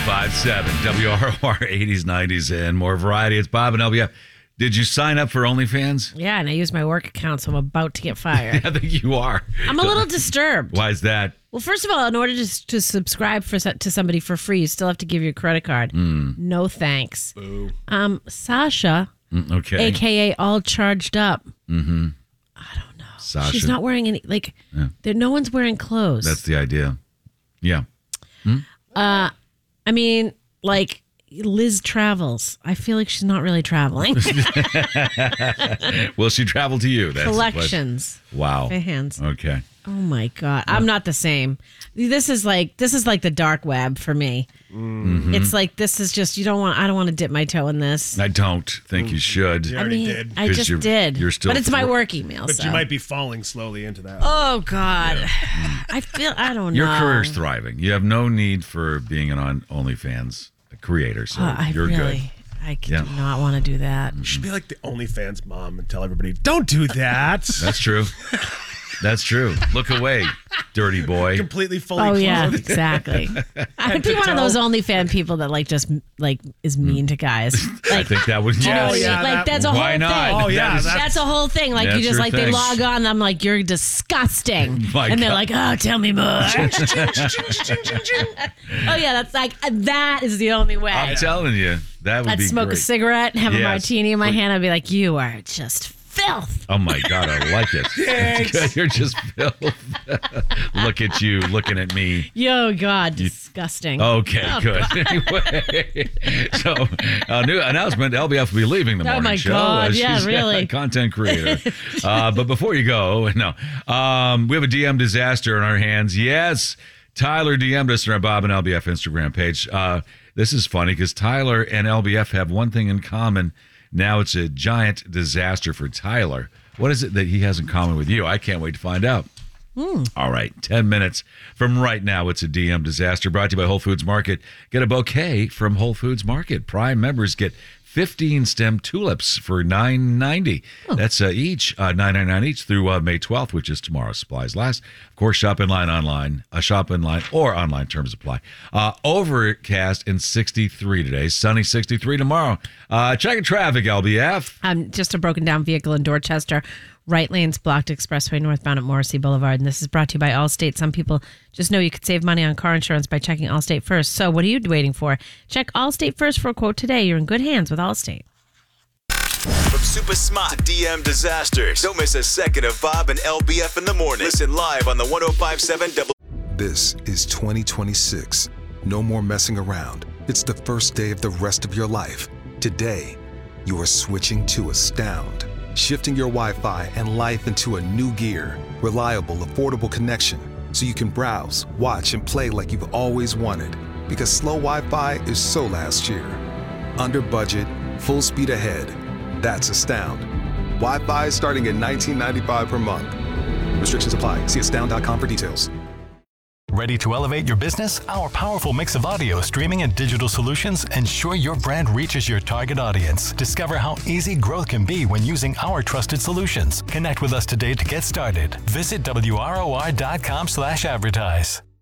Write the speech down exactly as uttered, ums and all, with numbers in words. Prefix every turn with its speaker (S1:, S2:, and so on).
S1: five seven W R O R eighties, nineties, and more variety. It's Bob and L B F. Did you sign up for OnlyFans?
S2: Yeah, and I use my work account, so I'm about to get fired.
S1: I think you are.
S2: I'm a little disturbed.
S1: Why is that?
S2: Well, first of all, in order to, to subscribe for to somebody for free, you still have to give your credit card.
S1: Mm.
S2: No thanks.
S3: Boo.
S2: Um, Sasha,
S1: Mm, okay.
S2: A K A all charged up.
S1: Mm-hmm.
S2: I don't know.
S1: Sasha.
S2: She's not wearing any, like,
S1: Yeah.
S2: there, no one's wearing clothes.
S1: That's the idea. Yeah. Hmm?
S2: Uh, I mean, like, Liz travels. I feel like she's not really traveling.
S1: Will she travel to you? That's
S2: Collections.
S1: Wow.
S2: Fans.
S1: Okay.
S2: Oh my God. I'm not the same. This is like this is like the dark web for me.
S1: Mm-hmm.
S2: It's like this is just you don't want I don't want to dip my toe in this.
S1: I don't think you should.
S3: You
S2: I
S3: already
S2: mean,
S3: did.
S2: I
S1: 'Cause
S2: just
S1: you're-
S2: did.
S1: you're still
S2: but it's my
S1: fr-
S2: work email.
S3: But
S2: so.
S3: you might be falling slowly into that.
S2: Oh God. I feel I don't
S1: Your
S2: know.
S1: career's thriving. You have no need for being an on OnlyFans creator, so
S2: Uh, I
S1: you're
S2: really
S1: good.
S2: I do
S1: Yeah.
S2: not want to do that.
S3: You should be like the OnlyFans mom and tell everybody, don't do that.
S1: That's true. That's true. Look away, dirty boy.
S3: Completely fully
S2: Oh
S3: clothed.
S2: yeah, exactly. I'd be
S3: to
S2: one of those
S3: toe.
S2: OnlyFans people that like just like is mean to guys.
S1: I
S2: Like,
S1: think that would.
S2: you know what I
S1: Yes.
S2: mean?
S3: yeah,
S2: like
S3: that-
S2: that's a
S1: Why
S2: whole
S1: not?
S2: thing.
S3: Oh, yeah,
S1: That is-
S3: that's-
S2: That's a whole thing. Like
S1: That's
S2: you just
S1: your
S2: like they
S1: thing.
S2: log on, and I'm like, you're disgusting,
S1: My
S2: and they're
S1: God.
S2: like, oh, tell me more. oh yeah, that's like that is the only way.
S1: I'm telling you, that would
S2: I'd
S1: be
S2: smoke
S1: great.
S2: a cigarette and have
S1: Yes.
S2: a martini in my hand. I'd be like, you are just filth.
S1: Oh my God, I like it.
S3: Thanks.
S1: You're just filth. Look at you, looking at me.
S2: Yo, God, disgusting.
S1: Okay,
S2: Oh,
S1: good. Anyway, so a new announcement: L B F will be leaving the
S2: Oh,
S1: morning
S2: my
S1: show.
S2: God,
S1: Uh,
S2: yeah,
S1: she's
S2: really.
S1: a content creator. uh, but before you go, no, um, we have a D M disaster in our hands. Yes, Tyler D M'd us on our Bob and L B F Instagram page. Uh, this is funny because Tyler and L B F have one thing in common. Now it's a giant disaster for Tyler. What is it that he has in common with you? I can't wait to find out. All right, ten minutes from right now. It's a D M disaster brought to you by Whole Foods Market. Get a bouquet from Whole Foods Market. Prime members get fifteen stem tulips for nine ninety. That's uh, each uh, nine ninety-nine each through uh, May twelfth, which is tomorrow. Supplies last. Of course, shop in line online, uh, shop in line or online terms apply. Uh, overcast and sixty-three today. Sunny sixty-three tomorrow. Uh, checking traffic, L B F.
S2: Um, just a broken down vehicle in Dorchester. Right lane's blocked expressway northbound at Morrissey Boulevard. And this is brought to you by Allstate. Some people just know you could save money on car insurance by checking Allstate first. So what are you waiting for? Check Allstate first for a quote today. You're in good hands with Allstate.
S4: From super smart to D M disasters. Don't miss a second of Bob and L B F in the morning. Listen live on the one oh five seven double.
S5: This is twenty twenty-six. No more messing around. It's the first day of the rest of your life. Today, you are switching to Astound. Shifting your Wi-Fi and life into a new gear. Reliable, affordable connection. So you can browse, watch, and play like you've always wanted. Because slow Wi-Fi is so last year. Under budget, full speed ahead. That's Astound. Wi-Fi starting at nineteen ninety-five per month. Restrictions apply. See astound dot com for details.
S6: Ready to elevate your business? Our powerful mix of audio, streaming, and digital solutions ensure your brand reaches your target audience. Discover how easy growth can be when using our trusted solutions. Connect with us today to get started. Visit W R O R dot com slash advertise.